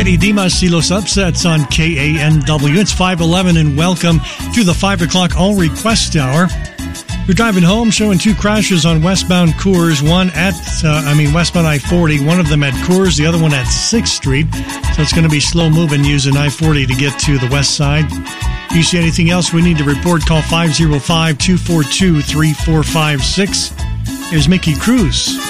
righty, Dimas y los upsets on KANW. It's 5:11 and welcome to the 5 o'clock All Request Hour. You're driving home, showing two crashes on westbound Coors, westbound I-40, one of them at Coors, the other one at 6th Street. So it's going to be slow moving using I-40 to get to the west side. If you see anything else we need to report, call 505-242-3456. Here's Mickey Cruz.